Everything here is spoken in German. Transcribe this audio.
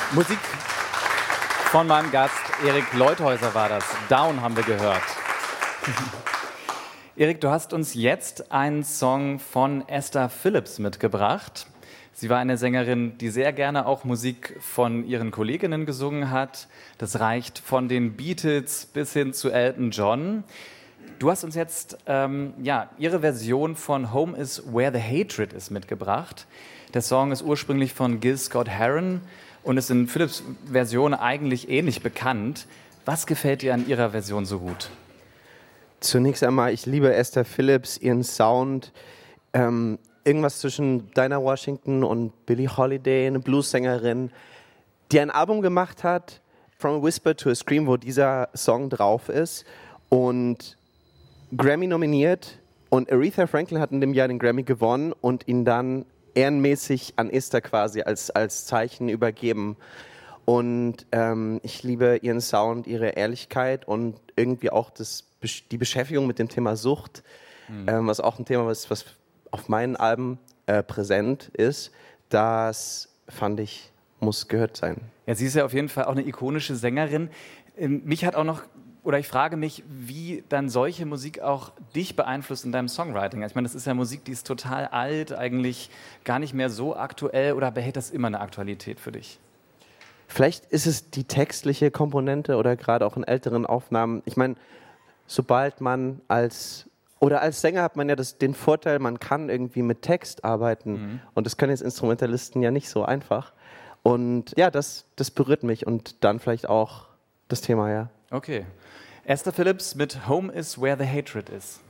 Musik von meinem Gast Erik Leuthäuser war das. Down haben wir gehört. Erik, du hast uns jetzt einen Song von Esther Phillips mitgebracht. Sie war eine Sängerin, die sehr gerne auch Musik von ihren Kolleginnen gesungen hat. Das reicht von den Beatles bis hin zu Elton John. Du hast uns jetzt ihre Version von Home is Where the Hatred is mitgebracht. Der Song ist ursprünglich von Gil Scott-Heron und ist in Phillips' Version eigentlich ähnlich bekannt. Was gefällt dir an ihrer Version so gut? Zunächst einmal, ich liebe Esther Phillips, ihren Sound. Irgendwas zwischen Dinah Washington und Billie Holiday, eine Bluessängerin, die ein Album gemacht hat, From a Whisper to a Scream, wo dieser Song drauf ist und Grammy nominiert. Und Aretha Franklin hat in dem Jahr den Grammy gewonnen und ihn dann ehrenmäßig an Esther quasi als Zeichen übergeben. Und ich liebe ihren Sound, ihre Ehrlichkeit und irgendwie auch die Beschäftigung mit dem Thema Sucht, was auch ein Thema ist, was auf meinen Alben präsent ist. Das fand ich, muss gehört sein. Ja, sie ist ja auf jeden Fall auch eine ikonische Sängerin. Ich frage mich, wie dann solche Musik auch dich beeinflusst in deinem Songwriting. Ich meine, das ist ja Musik, die ist total alt, eigentlich gar nicht mehr so aktuell, oder behält das immer eine Aktualität für dich? Vielleicht ist es die textliche Komponente oder gerade auch in älteren Aufnahmen. Ich meine, sobald man als Sänger hat man ja den Vorteil, man kann irgendwie mit Text arbeiten. Und das können jetzt Instrumentalisten ja nicht so einfach. Und ja, das berührt mich und dann vielleicht auch das Thema, ja. Okay. Esther Phillips mit Home is Where the Hatred is.